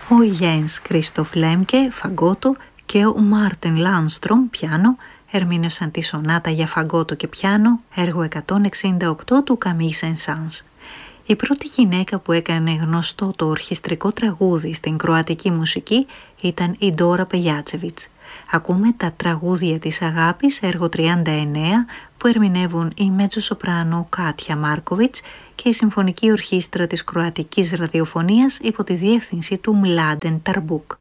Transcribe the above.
Ο Γιένς Κρίστοφ Λέμκε, φαγκότο, και ο Μάρτιν Λάνστρομ, πιάνο, ερμήνευσαν τη σονάτα για φαγκότο και πιάνο, έργο 168 του Καμί Σεν-Σανς. Η πρώτη γυναίκα που έκανε γνωστό το ορχιστρικό τραγούδι στην κροατική μουσική ήταν η Ντόρα Πεγιάτσεβιτς. Ακούμε τα τραγούδια της αγάπης, έργο 39, που ερμηνεύουν η μετζοσοπράνο Κάτια Μάρκοβιτς και η Συμφωνική Ορχήστρα της Κροατικής Ραδιοφωνίας υπό τη διεύθυνση του Μλάντεν Ταρμπούκ.